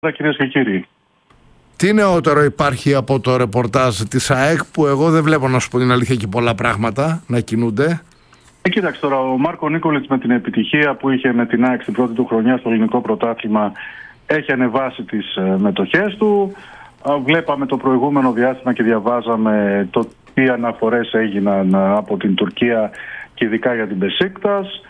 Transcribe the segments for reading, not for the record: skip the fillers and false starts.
Κυρίες και κύριοι. Τι νεότερο υπάρχει από το ρεπορτάζ της ΑΕΚ, που εγώ δεν βλέπω, να σου πω την αλήθεια, και πολλά πράγματα να κινούνται? Κοίταξε τώρα, ο Μάρκο Νίκολιτς με την επιτυχία που είχε με την ΑΕΚ στην πρώτη του χρονιά στο ελληνικό πρωτάθλημα έχει ανεβάσει τις μετοχές του. Βλέπαμε το προηγούμενο διάστημα και διαβάζαμε το τι αναφορές έγιναν από την Τουρκία και ειδικά για την Μπεσίκτας.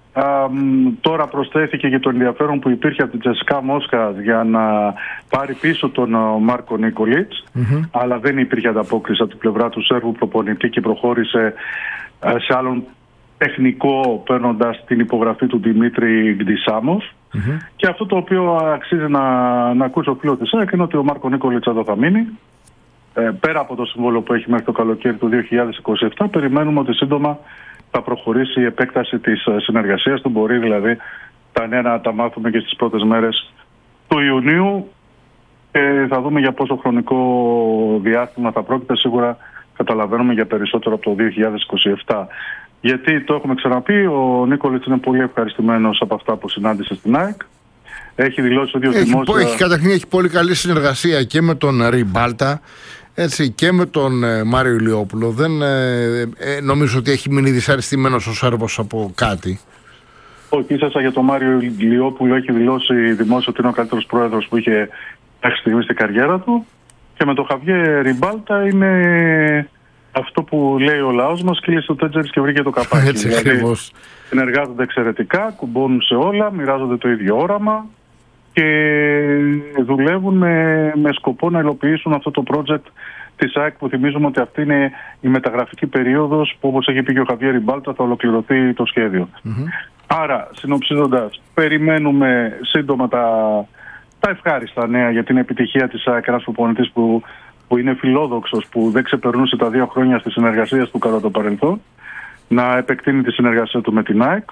Τώρα προσθέθηκε και το ενδιαφέρον που υπήρχε από την Τσεσκά Μόσχας για να πάρει πίσω τον Μάρκο Νίκολιτς, αλλά δεν υπήρχε ανταπόκριση από την πλευρά του Σέρβου προπονητή και προχώρησε σε άλλον τεχνικό, παίρνοντας την υπογραφή του Δημήτρη Γκντισάμος. Και αυτό το οποίο αξίζει να ακούσει ο φίλος της ΑΕΚ είναι ότι ο Μάρκο Νίκολιτς εδώ θα μείνει. Πέρα από το συμβόλαιο που έχει μέχρι το καλοκαίρι του 2027, περιμένουμε ότι σύντομα θα προχωρήσει η επέκταση της συνεργασίας του. Μπορεί δηλαδή τα νέα να τα μάθουμε και στις πρώτες μέρες του Ιουνίου και θα δούμε για πόσο χρονικό διάστημα θα πρόκειται. Σίγουρα καταλαβαίνουμε για περισσότερο από το 2027. Γιατί το έχουμε ξαναπεί, ο Νίκολιτς είναι πολύ ευχαριστημένος από αυτά που συνάντησε στην ΑΕΚ. Έχει δηλώσει ότι καταρχήν έχει πολύ καλή συνεργασία και με τον Ριμπάλτα, έτσι, και με τον Μάριο Ηλιόπουλο. Δεν νομίζω ότι έχει μείνει δυσαρεστημένος ο Σέρβος από κάτι. Όχι, ίσα για τον Μάριο Ηλιόπουλο έχει δηλώσει δημόσια ότι είναι ο καλύτερος πρόεδρος που είχε μέχρι στιγμή στην καριέρα του. Και με τον Χαβιέ Ριμπάλτα είναι αυτό που λέει ο λαός μας, κύλησε το τέτζερις και βρήκε το καπάκι. Έτσι, δηλαδή, συνεργάζονται εξαιρετικά, κουμπώνουν σε όλα, μοιράζονται το ίδιο όραμα και δουλεύουν με σκοπό να υλοποιήσουν αυτό το project της ΑΕΚ, που θυμίζουμε ότι αυτή είναι η μεταγραφική περίοδος που, όπως έχει πει και ο Χαβιέ Ριμπάλτα, θα ολοκληρωθεί το σχέδιο. Άρα, συνοψίζοντας, περιμένουμε σύντομα τα ευχάριστα νέα για την επιτυχία της ΑΕΚ, ένας προπονητής που είναι φιλόδοξος, που δεν ξεπερνούσε τα 2 χρόνια στη συνεργασία του κατά το παρελθόν, να επεκτείνει τη συνεργασία του με την ΑΕΚ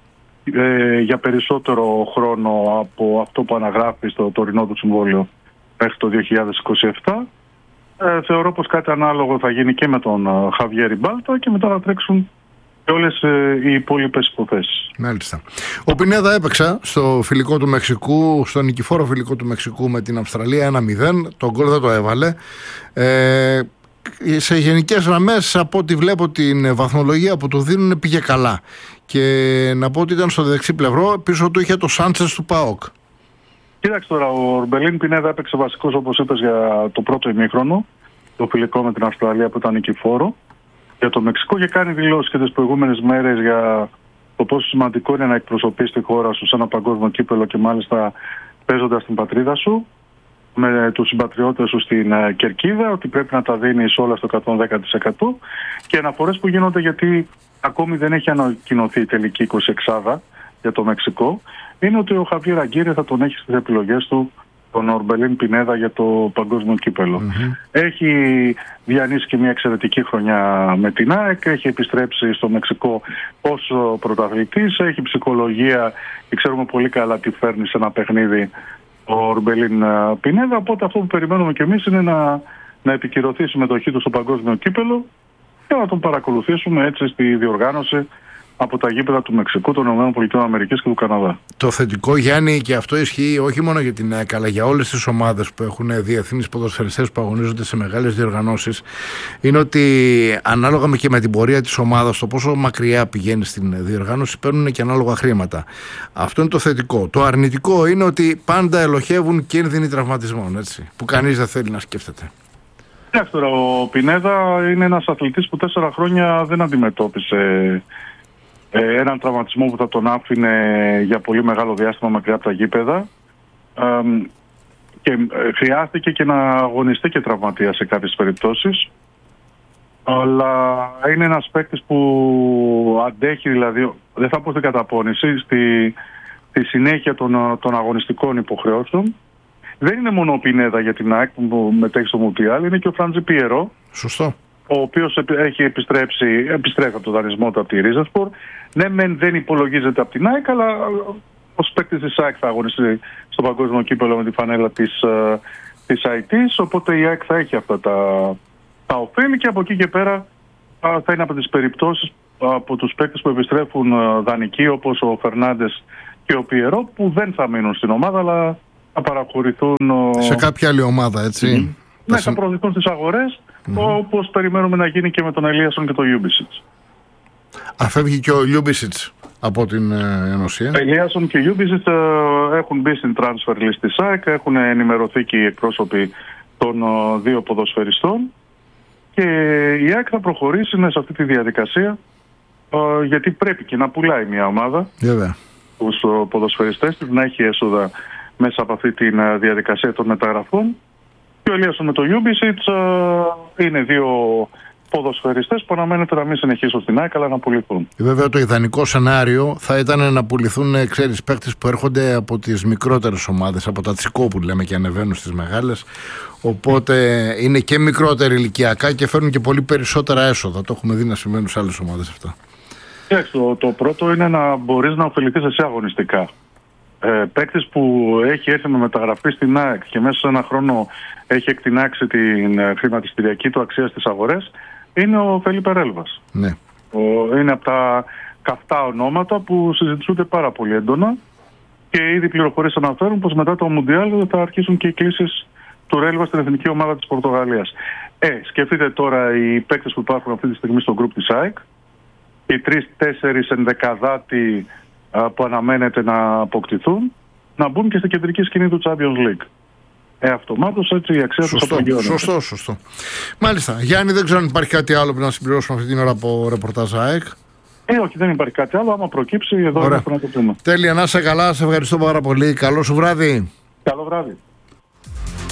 για περισσότερο χρόνο από αυτό που αναγράφει στο τωρινό του συμβόλαιο μέχρι το 2027. Θεωρώ πως κάτι ανάλογο θα γίνει και με τον Χαβιέ Ριμπάλτα και μετά θα τρέξουν και όλες οι υπόλοιπες υποθέσεις. Μάλιστα. Ο Πινέδα έπαιξε στο φιλικό του Μεξικού, στο νικηφόρο φιλικό του Μεξικού με την Αυστραλία 1-0. Τον γκολ δεν το έβαλε. Σε γενικές γραμμές, από ό,τι βλέπω την βαθμολογία που του δίνουν, πήγε καλά. Και να πω ότι ήταν στο δεξί πλευρό, πίσω του είχε το Σάντσες του ΠΑΟΚ. Κοίταξε τώρα, ο Ορμπελίν Πινέδα έπαιξε βασικός, όπως είπες, για το πρώτο ημίχρονο, το φιλικό με την Αυστραλία που ήταν νικηφόρο για το Μεξικό, και κάνει δηλώσεις και τις προηγούμενες μέρες για το πόσο σημαντικό είναι να εκπροσωπείς τη χώρα σου σε ένα παγκόσμιο κύπελο και μάλιστα παίζοντας την πατρίδα σου με τους συμπατριώτες σου στην Κερκίδα, ότι πρέπει να τα δίνεις όλα στο 110%, και αναφορές που γίνονται γιατί ακόμη δεν έχει ανακοινωθεί η τελική 26η για το Μεξικό, είναι ότι ο Χαβιέ Αγκίρε θα τον έχει στις επιλογές του τον Ορμπελίν Πινέδα για το παγκόσμιο κύπελο. Έχει διανύσει και μια εξαιρετική χρονιά με την ΑΕΚ, έχει επιστρέψει στο Μεξικό ως πρωταθλητής, έχει ψυχολογία και ξέρουμε πολύ καλά τι φέρνει σε ένα παιχνίδι ο Ορμπελίν Πινέδα. Οπότε αυτό που περιμένουμε κι εμείς είναι να επικυρωθεί η συμμετοχή του στο παγκόσμιο κύπελο και να τον παρακολουθήσουμε έτσι στη διοργάνωση από τα γήπεδα του Μεξικού, των ΗΠΑ και του Καναδά. Το θετικό, Γιάννη, και αυτό ισχύει όχι μόνο για την ΑΕΚ, αλλά για όλες τις ομάδες που έχουν διεθνείς ποδοσφαιριστές που αγωνίζονται σε μεγάλες διοργανώσεις, είναι ότι ανάλογα και με την πορεία της ομάδας, το πόσο μακριά πηγαίνει στην διοργάνωση, παίρνουν και ανάλογα χρήματα. Αυτό είναι το θετικό. Το αρνητικό είναι ότι πάντα ελοχεύουν κίνδυνοι τραυματισμών, έτσι, που κανείς δεν θέλει να σκέφτεται. Τώρα, ο Πινέδα είναι ένας αθλητής που 4 χρόνια δεν αντιμετώπισε έναν τραυματισμό που θα τον άφηνε για πολύ μεγάλο διάστημα μακριά από τα γήπεδα, και χρειάστηκε και να αγωνιστεί και τραυματία σε κάποιες περιπτώσεις, αλλά είναι ένας παίκτης που αντέχει, δηλαδή δεν θα πω στην καταπώνηση, στη συνέχεια των αγωνιστικών υποχρεώσεων. Δεν είναι μόνο ο Πινέδα για την ΑΕΚ που μετέχει στο Μουντιάλ, είναι και ο Φραντζι Πιερό. Σωστό. Ο οποίος έχει επιστρέφει από το δανεισμό του από τη Ρίζασπορ. Ναι, δεν υπολογίζεται από την ΑΕΚ, αλλά ως παίκτης της ΑΕΚ θα αγωνιστεί στο παγκόσμιο κύπελο με τη φανέλα της ΑΕΤΙΣ. Οπότε η ΑΕΚ θα έχει αυτά τα ωφέλη, και από εκεί και πέρα θα είναι από τις περιπτώσεις από τους παίκτες που επιστρέφουν δανεικοί, όπως ο Φερνάντες και ο Πιερό, που δεν θα μείνουν στην ομάδα, αλλά θα παραχωρηθούν σε κάποια άλλη ομάδα, έτσι. Ναι, θα προωθηθούν στις αγορές, όπως περιμένουμε να γίνει και με τον Ελίασον και τον Γιούμπισιτς. Αφεύγει και ο Λιούμπισιτς από την Ενωσία. Ελίασον και Γιούμπισιτς έχουν μπει στην transfer list της ΑΕΚ, έχουν ενημερωθεί και οι εκπρόσωποι των δύο ποδοσφαιριστών και η ΑΕΚ θα προχωρήσει σε αυτή τη διαδικασία, γιατί πρέπει και να πουλάει μια ομάδα τους ποδοσφαιριστές της, να έχει έσοδα μέσα από αυτή τη διαδικασία των μεταγραφών. Και ο Ελίασον με το Γιούμπισιτς είναι δύο ποδοσφαιριστές που αναμένεται να μην συνεχίσουν στην ΑΕΚ, αλλά να πουληθούν. Βέβαια, το ιδανικό σενάριο θα ήταν να πουληθούν, παίκτες που έρχονται από τις μικρότερες ομάδες, από τα τσικό που λέμε, και ανεβαίνουν στις μεγάλες. Οπότε είναι και μικρότερα ηλικιακά και φέρνουν και πολύ περισσότερα έσοδα. Το έχουμε δει να συμβαίνουν σε άλλες ομάδες αυτά. Το πρώτο είναι να μπορείς να ωφεληθείς εσύ αγωνιστικά. Παίκτης που έχει έρθει με μεταγραφή στην ΑΕΚ και μέσα σε ένα χρόνο έχει εκτινάξει την χρηματιστηριακή του αξία στις αγορές, είναι ο Φελίπε Ρέλβας. Ναι. Είναι από τα καυτά ονόματα που συζητούνται πάρα πολύ έντονα και ήδη πληροφορίες αναφέρουν πως μετά το Μουντιάλ θα αρχίσουν και οι κλήσεις του Ρέλβα στην εθνική ομάδα της Πορτογαλίας. Σκεφτείτε τώρα οι παίκτες που υπάρχουν αυτή τη στιγμή στο γκρουπ της ΑΕΚ, οι 3-4 ενδεκαδάτοι που αναμένεται να αποκτηθούν, να μπουν και στην κεντρική σκηνή του Champions League. Αυτομάτως έτσι η αξία του θα παγιώνεται. Σωστό. Μάλιστα. Γιάννη, δεν ξέρω αν υπάρχει κάτι άλλο που να συμπληρώσουμε αυτή την ώρα από ρεπορτάζ ΑΕΚ. Όχι, δεν υπάρχει κάτι άλλο. Άμα προκύψει, εδώ είμαστε να το πούμε. Τέλεια, να είσαι καλά. Σε ευχαριστώ πάρα πολύ. Καλό σου βράδυ. Καλό βράδυ.